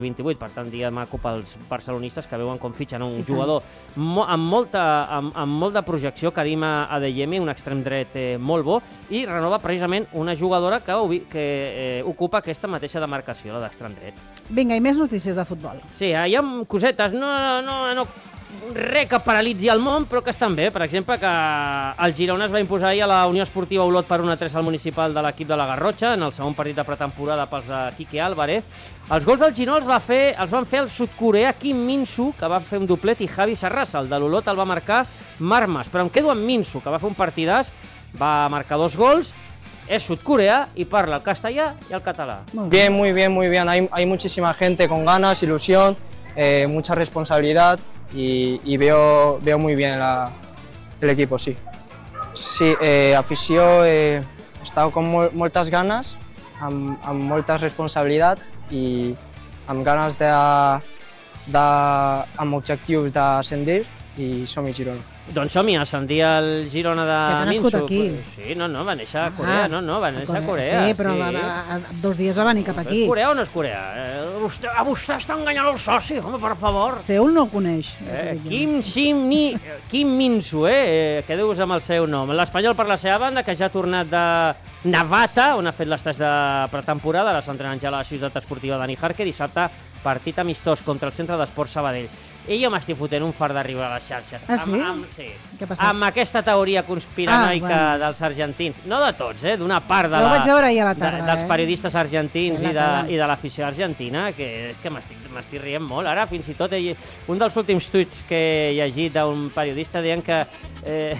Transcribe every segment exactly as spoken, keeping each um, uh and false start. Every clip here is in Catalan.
vint-i-vuit, per tant, dia maco pels barcelonistes que veuen com fitxen un jugador mo amb, molta, amb, amb molt de projecció, Karima Adeyemi, un extrem dret eh, molt bo, i renova precisament una jugadora que, que eh, ocupa aquesta mateixa demarcació, la d'extrem dret. Vinga, i més notícies de futbol. Sí, hi ha cosetes, no, no, no res que paralitzi el món, però que estan bé. Per exemple, que el Girona es va imposar ahir a la Unió Esportiva Olot per un a tres al municipal de l'equip de la Garrotxa, en el segon partit de pretemporada pels de Quique Álvarez. Els gols del Girona els, va fer, els van fer el sud-coreà Kim Min-soo, que va fer un doblet, i Javi Sarrasa. El de l'Olot el va marcar Marmas, però em quedo amb Min-soo, que va fer un partidàs, va marcar dos gols, es sudcoreà y parla el castellà y el català. Bien, muy bien, muy bien. Hay, hay muchísima gente con ganas, ilusión, eh, mucha responsabilidad y, y veo, veo muy bien la, el equipo, sí. Sí, eh, afició, eh, he estado con mol, moltes ganes, amb, amb molta responsabilitat i amb ganes de, de, amb objectius d'ascendir i som-hi Girona. Doncs som-hi, ascendir el Girona de Que ha nascut Minso. aquí. Sí, no, no, va néixer a Corea, Ah, no, no, va néixer a Corea. Sí, però sí. Va, va, dos dies va venir cap aquí. És Corea o no és Corea? Eh, vostè, a vostè està enganyant el soci, home, per favor. Seul no el coneix. Eh, Kim Sim Ni, Kim Min-soo, eh? eh quedeu-vos amb el seu nom. L'Espanyol, per la seva banda, que ja ha tornat de Navata, on ha fet l'estat de pretemporada, la s'entrenant ja a la ciutat esportiva Dani Jarque, dissabte partit amistós contra el Centre d'Esports Sabadell. I jo m'estic fotent un fart d'arribar a les xarxes. Ah, sí? Amb, amb, sí. Què ha passat? Amb aquesta teoria conspiranoica ah, bueno. dels argentins. No de tots, eh? D'una part de la, la, vaig veure ahir a la tarda, de, dels eh? periodistes argentins la i de, i de l'afició argentina, que és que m'estic rient molt. Ara, fins i tot, un dels últims tuits que he llegit d'un periodista deien que, eh,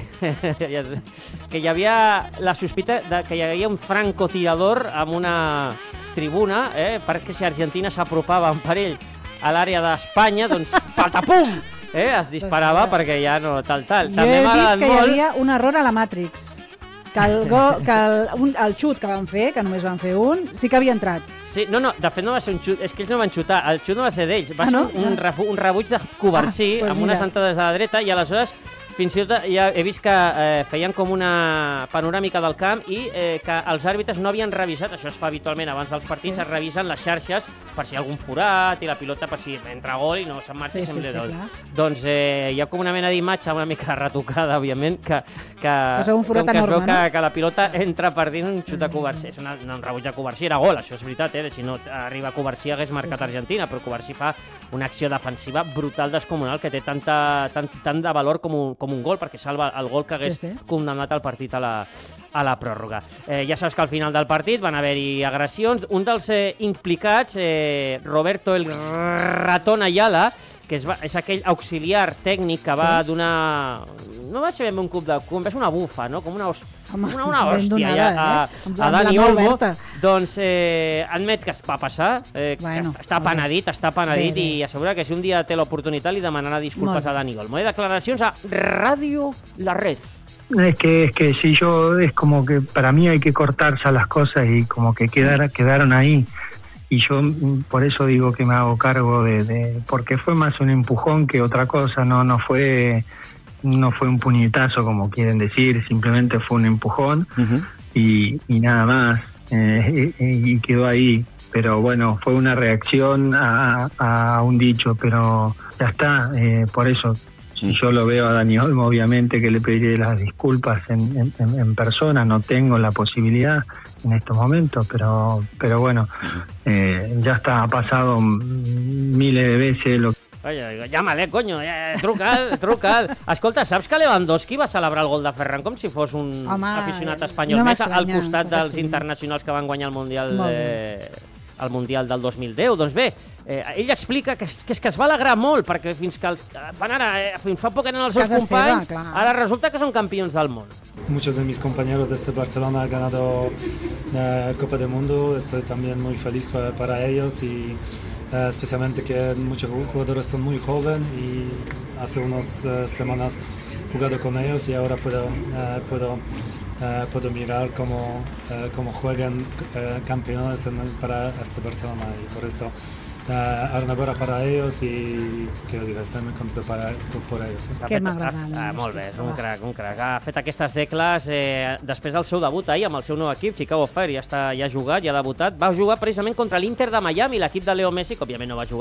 que hi havia la sospita de que hi havia un francotirador amb una tribuna, eh, perquè si Argentina s'apropava per ell a l'àrea d'Espanya, doncs patapum! Eh, es disparava perquè ja no tal tal. Jo També he vist que molt... hi havia un error a la Matrix, que el, go, que el, un, el xut que van fer, que només van fer un, sí que havia entrat. Sí, no, no, de fet no va ser un xut, és que ells no van xutar, el xut no va ser d'ells, va ah, no? ser un, un, refu, un rebuig de Covarsí, ah, pues amb mira. unes entrades a la dreta, i aleshores fins i tot ja he vist que eh, feien com una panoràmica del camp i eh, que els àrbitres no havien revisat, això es fa habitualment abans dels partits, sí. es revisen les xarxes per si hi ha algun forat i la pilota per si entra gol i no se'n marxa sí, i sembla sí, sí, sí, doncs eh, hi ha com una mena d'imatge una mica retocada, òbviament, que, que, que, un forat com que enorme, es veu no? que, que la pilota entra per dins un xut de Covarsí. És una, no, un rebuig de Covarsí, era gol, això és veritat, eh? Si no arriba a Covarsí hagués marcat sí, sí. Argentina, però Covarsí fa una acció defensiva brutal, descomunal, que té tanta, tant, tant de valor com un, com un gol, perquè salva el gol que hagués sí, sí. condemnat el partit a la, a la pròrroga. Eh, ja saps que al final del partit van haver-hi agressions. Un dels eh, implicats, eh, Roberto el Ratón Ayala, que és, és aquell auxiliar tècnic que va sí. donar... No va ser ben un cop de cul, va ser una bufa, no? Com una, os... Home, una, una hòstia donada, ja, a, eh? a Dani Olmo. Oberta. Doncs eh, admet que es va passar, eh, bueno, que està, està penedit, està penedit bé, bé. i assegura que si un dia té l'oportunitat li demanarà disculpes a Dani Olmo. Eh? Declaracions a Radio La Red. Es que, es que si yo, es como que para mí hay que cortarse las cosas y como que quedar, quedaron ahí. Y yo por eso digo que me hago cargo de, de, porque fue más un empujón que otra cosa, no, no fue, no fue un puñetazo como quieren decir, simplemente fue un empujón uh-huh. y, y nada más, eh, y, y quedó ahí. Pero bueno, fue una reacción a, a un dicho, pero ya está, eh, por eso. Si yo lo veo a Dani Olmo, obviamente que le pediré las disculpas en, en, en persona, no tengo la posibilidad en estos momentos, pero pero bueno, eh, ya está, ha pasado miles de veces lo Oye, llámale, coño, eh, truca'l, truca'l. Escolta, saps que Lewandowski va celebrar el gol de Ferran com si fos un Home, aficionat espanyol no més al costat dels sí. internacionals que van guanyar el Mundial eh, el Mundial del dos mil deu? Doncs bé, eh, ell explica que és, que és que es va alegrar molt perquè fins que els, fan ara, eh, fins fa poc eren els seus Casa companys, seva, ara resulta que són campions del món. Muchos de mis compañeros de este Barcelona han ganado eh, Copa del Mundo, estoy también muy feliz para, para ellos y eh, especialmente que muchos jugadores son muy jóvenes y hace unas uh, semanas he jugado con ellos y ahora puedo, uh, puedo Uh, puedo mirar cómo, uh, cómo juegan uh, campeones en, para F C Barcelona y por esto uh, enhorabuena para ellos y que os diga, estoy muy contento para, por ellos. Eh? Que Ha fet- m'agrada, ha- el ah, Lewandowski. molt bé, és un Va. crac, un crac. Ha fet aquestes decles eh, després del seu debut ahir amb el seu nou equip, Chicago Fire, ja, està, ja ha jugat, ja ha debutat. Va jugar precisament contra l'Inter de Miami, l'equip de Leo Messi, que òbviament no va jugar